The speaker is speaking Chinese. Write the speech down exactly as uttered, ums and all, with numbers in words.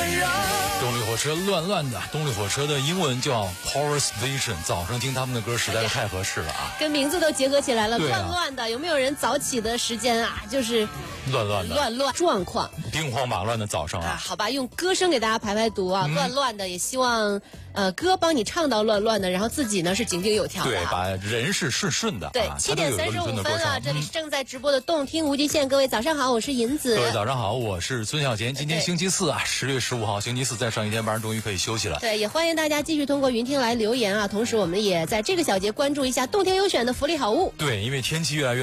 温柔。 动力火车乱乱的，动力火车的英文叫 Power Station， 早上听他们的歌实在是太合适了啊， 跟名字都结合起来了， 啊、 乱乱的。有没有人早起的时间啊？就是乱乱的乱乱状况， 兵荒马乱的早上啊。 啊好吧，用歌声给大家排排毒啊，嗯、乱乱的，也希望呃歌帮你唱到乱乱的，然后自己呢是井井有条的、啊， 对，把人是顺顺的。 对，七、啊、点三十五分了，这里是正在直播的动听无极限，各位早上好，我是银子。 各位早上好，我是孙小贤。今天星期四啊，十月十五号星期四，再上一天班，终于可以休息了。 对，也欢迎大家继续通过云听来留言啊，同时我们也在这个小节关注一下动听优选的福利好物。 对，因为天气越来越